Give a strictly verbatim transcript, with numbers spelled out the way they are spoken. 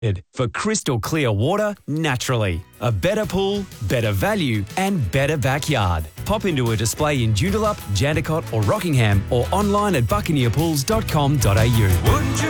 For crystal clear water naturally. A better pool, better value and better backyard. Pop into a display in Joondalup, Jandakot or Rockingham or online at buccaneer pools dot com dot a u. Wouldn't you